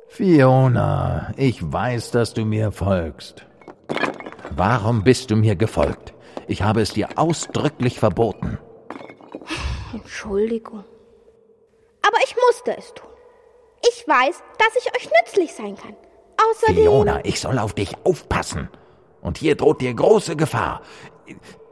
Fiona, ich weiß, dass du mir folgst. Warum bist du mir gefolgt? Ich habe es dir ausdrücklich verboten. Entschuldigung. Aber ich musste es tun. Ich weiß, dass ich euch nützlich sein kann. Außerdem... Fiona, ich soll auf dich aufpassen. Und hier droht dir große Gefahr.